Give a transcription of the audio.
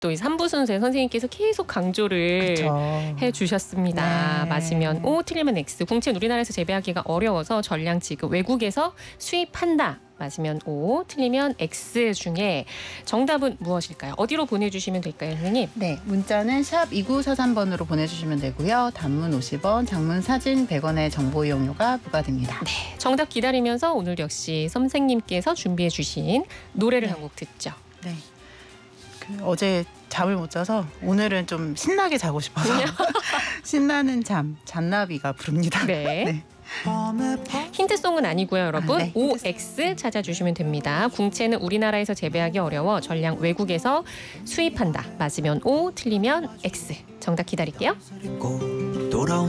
또 이 3부 순서에 선생님께서 계속 강조를 그쵸. 해주셨습니다. 네. 맞으면 O, 틀리면 X. 궁채는 우리나라에서 재배하기가 어려워서 전량 지금 외국에서 수입한다. 맞으면 O, 틀리면 X 중에 정답은 무엇일까요? 어디로 보내주시면 될까요, 선생님? 네, 문자는 샵 2943번으로 보내주시면 되고요. 단문 50원, 장문 사진 100원의 정보 이용료가 부과됩니다. 네, 정답 기다리면서 오늘 역시 선생님께서 준비해 주신 노래를 네. 한 곡 듣죠. 네. 어제 잠을 못 자서 오늘은 좀 신나게 자고 싶어서 신나는 잠, 잔나비가 부릅니다. 네. 네. 힌트송은 아니고요, 여러분. 네. OX 찾아주시면 됩니다. 궁채는 우리나라에서 재배하기 어려워 전량 외국에서 수입한다. 맞으면 O, 틀리면 X. 정답 기다릴게요. 돌아온